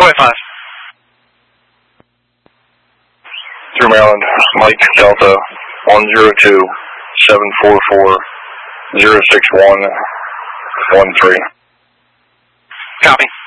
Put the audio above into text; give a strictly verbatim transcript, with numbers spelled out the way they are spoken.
five. Through Maryland, Mike Delta one zero two seven four four zero six one one three. Copy.